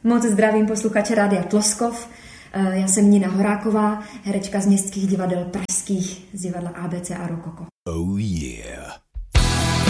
Moc zdravím posluchače Rádia Tloskov. Já jsem Nina Horáková, herečka z městských divadel pražských, z divadla ABC a Rokoko. Oh yeah.